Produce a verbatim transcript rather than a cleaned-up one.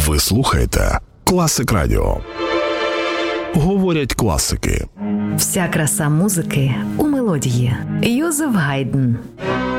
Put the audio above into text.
Ви слухаєте Класик Радіо. Говорять класики. Вся краса музики у мелодії. Йозеф Гайдн.